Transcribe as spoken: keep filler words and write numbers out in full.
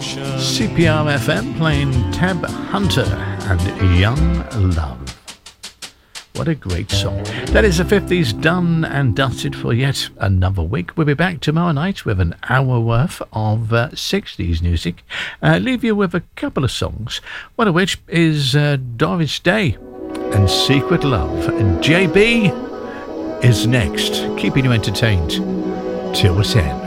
C P R F M playing Tab Hunter and Young Love. What a great song. That is the fifties done and dusted for yet another week. We'll be back tomorrow night with an hour worth of uh, sixties music. Uh, leave you with a couple of songs, one of which is uh, Doris Day and Secret Love. And J B is next, keeping you entertained till ten.